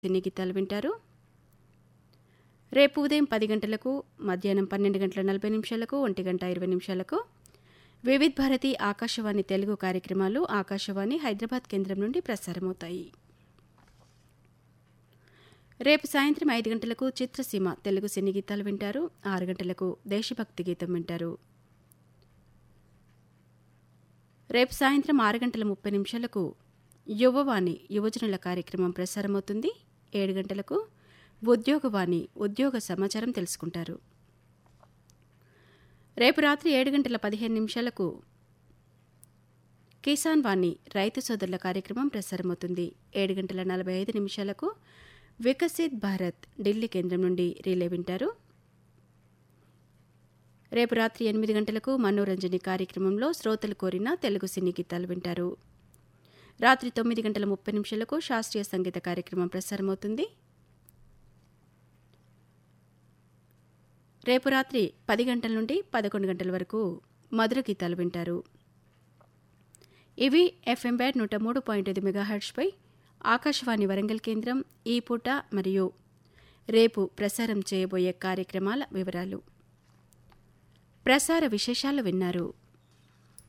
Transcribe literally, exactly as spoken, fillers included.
సినీ గీతాలు వింటారు. రేపు ఉదయం పది గంటలకు, మధ్యాహ్నం పన్నెండు గంటల నలభై నిమిషాలకు, ఒంటి గంట ఇరవై నిమిషాలకు వివిధ్ భారతి ఆకాశవాణి తెలుగు కార్యక్రమాలు ఆకాశవాణి హైదరాబాద్ కేంద్రం నుండి ప్రసారమవుతాయి. రేపు సాయంత్రం ఐదు గంటలకు చిత్రసీమ తెలుగు సినీ గీతాలు వింటారు. ఆరు గంటలకు దేశభక్తి గీతం వింటారు. రేపు సాయంత్రం ఆరు గంటల ముప్పై నిమిషాలకు యువవాణి యువజనుల కార్యక్రమం ప్రసారమవుతుంది. ఏడు గంటలకు ఉద్యోగవాణి ఉద్యోగ సమాచారం తెలుసుకుంటారు. రేపు రాత్రి ఏడు గంటల పదిహేను నిమిషాలకు కిసాన్ వాణి రైతు సోదరుల కార్యక్రమం ప్రసారమవుతుంది. ఏడు గంటల నలభై ఐదు నిమిషాలకు వికసిత్ భారత్ ఢిల్లీ కేంద్రం నుండి రిలే వింటారు. రేపు రాత్రి ఎనిమిది గంటలకు మనోరంజని కార్యక్రమంలో శ్రోతలు కోరిన తెలుగు సినీ గీతాలు వింటారు. రాత్రి తొమ్మిది గంటల ముప్పై నిమిషాలకు శాస్త్రీయ సంగీత కార్యక్రమం ప్రసారమవుతుంది. రేపు రాత్రి పది గంటల నుండి పదకొండు గంటల వరకు మధుర గీతాలు వింటారు. ఇవి ఎఫ్ఎం బ్యాండ్ నూట మూడు పాయింట్ ఐదు మెగాహెర్ట్జ్పై ఆకాశవాణి వరంగల్ కేంద్రం ఈ పూట మరియు రేపు ప్రసారం చేయబోయే కార్యక్రమాల వివరాలు. ప్రసార విశేషాలు విన్నారు.